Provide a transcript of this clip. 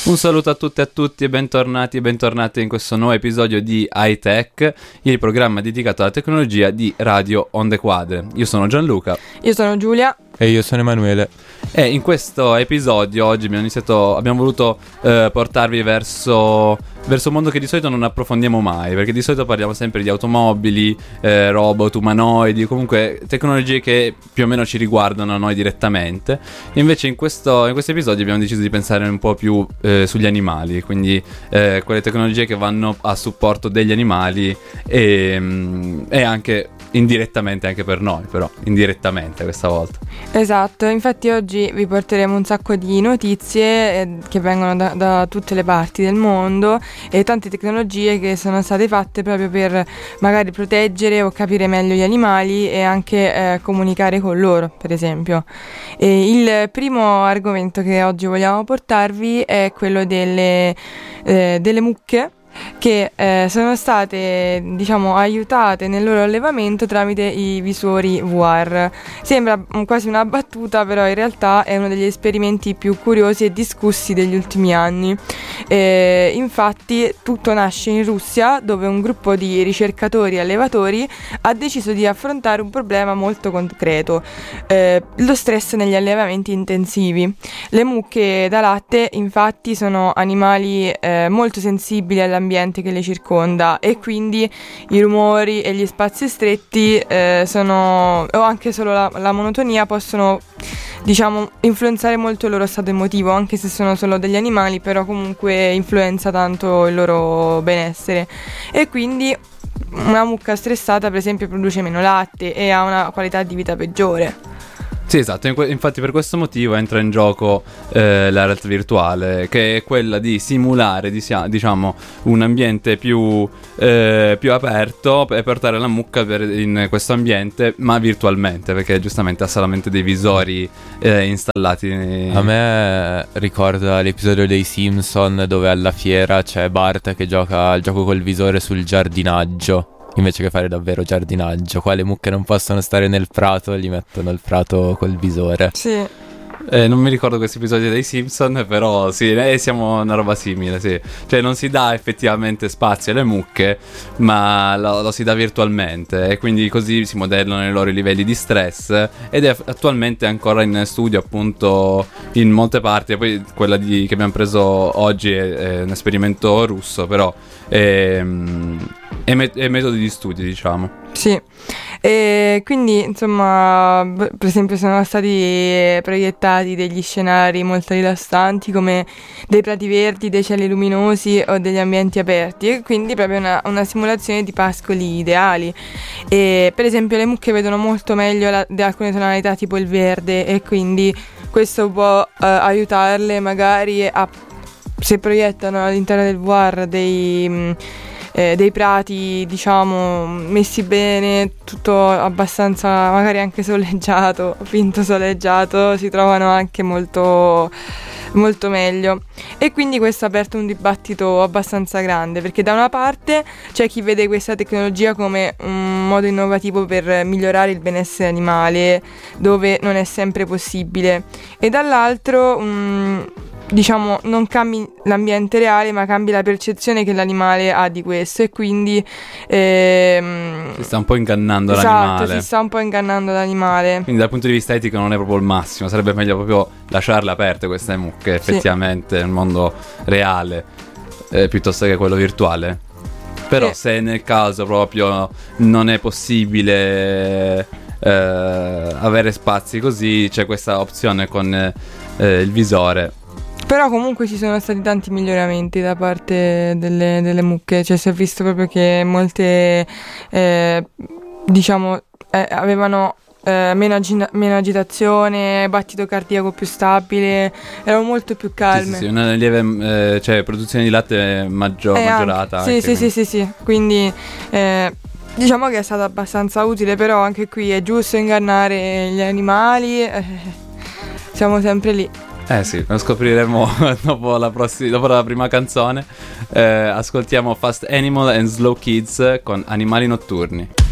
Un saluto a tutte e a tutti e bentornati in questo nuovo episodio di iTech, il programma dedicato alla tecnologia di Radio Onde Quadre. Io sono Gianluca. Io sono Giulia. E io sono Emanuele. E in questo episodio oggi abbiamo voluto portarvi verso un mondo che di solito non approfondiamo mai, perché di solito parliamo sempre di automobili, robot, umanoidi, comunque tecnologie che più o meno ci riguardano a noi direttamente. Invece in questo episodio abbiamo deciso di pensare un po' più sugli animali, quindi quelle tecnologie che vanno a supporto degli animali e anche indirettamente anche per noi, però indirettamente questa volta. Esatto, infatti oggi vi porteremo un sacco di notizie che vengono da tutte le parti del mondo e tante tecnologie che sono state fatte proprio per magari proteggere o capire meglio gli animali e anche comunicare con loro, per esempio. E il primo argomento che oggi vogliamo portarvi è quello delle mucche che sono state, diciamo, aiutate nel loro allevamento tramite i visori VR. Sembra quasi una battuta, però in realtà è uno degli esperimenti più curiosi e discussi degli ultimi anni. Infatti tutto nasce in Russia, dove un gruppo di ricercatori e allevatori ha deciso di affrontare un problema molto concreto, lo stress negli allevamenti intensivi. Le mucche da latte infatti sono animali molto sensibili all'ambiente che le circonda e quindi i rumori e gli spazi stretti o anche solo la monotonia possono, diciamo, influenzare molto il loro stato emotivo, anche se sono solo degli animali, però comunque influenza tanto il loro benessere. E quindi una mucca stressata, per esempio, produce meno latte e ha una qualità di vita peggiore. Sì, esatto, infatti per questo motivo entra in gioco la realtà virtuale, che è quella di simulare, diciamo, un ambiente più aperto e portare la mucca in questo ambiente, ma virtualmente, perché giustamente ha solamente dei visori installati. A me ricorda l'episodio dei Simpson dove alla fiera c'è Bart che gioca al gioco col visore sul giardinaggio. Invece che fare davvero giardinaggio, qua le mucche non possono stare nel prato, gli mettono il prato col visore. Sì. Non mi ricordo questi episodi dei Simpson, però sì, siamo una roba simile, sì. Cioè non si dà effettivamente spazio alle mucche, ma lo si dà virtualmente, e quindi così si modellano i loro livelli di stress, ed è attualmente ancora in studio appunto in molte parti. E poi quella che abbiamo preso oggi è un esperimento russo, però è metodi di studio, diciamo. Sì, e quindi insomma, per esempio sono stati proiettati degli scenari molto rilassanti come dei prati verdi, dei cieli luminosi o degli ambienti aperti, e quindi proprio una simulazione di pascoli ideali. E per esempio le mucche vedono molto meglio alcune tonalità tipo il verde, e quindi questo può aiutarle magari se proiettano all'interno del VR dei prati, diciamo, messi bene, tutto abbastanza magari anche soleggiato, finto soleggiato, si trovano anche molto molto meglio. E quindi questo ha aperto un dibattito abbastanza grande, perché da una parte c'è chi vede questa tecnologia come un modo innovativo per migliorare il benessere animale, dove non è sempre possibile, e dall'altro diciamo, non cambi l'ambiente reale, ma cambi la percezione che l'animale ha di questo, e quindi si sta un po' ingannando l'animale. Esatto, si sta un po' ingannando l'animale. Quindi dal punto di vista etico non è proprio il massimo, sarebbe meglio proprio lasciarle aperte queste mucche, effettivamente, nel mondo reale, piuttosto che quello virtuale. Però se nel caso proprio non è possibile avere spazi così, c'è questa opzione con il visore. Però comunque ci sono stati tanti miglioramenti da parte delle mucche, cioè si è visto proprio che molte diciamo avevano meno agitazione, battito cardiaco più stabile, erano molto più calme. Sì, una lieve cioè produzione di latte maggiorata. Sì, quindi diciamo che è stata abbastanza utile, però anche qui è giusto ingannare gli animali, siamo sempre lì. Sì, lo scopriremo dopo la prima canzone. Ascoltiamo Fast Animal and Slow Kids con Animali Notturni.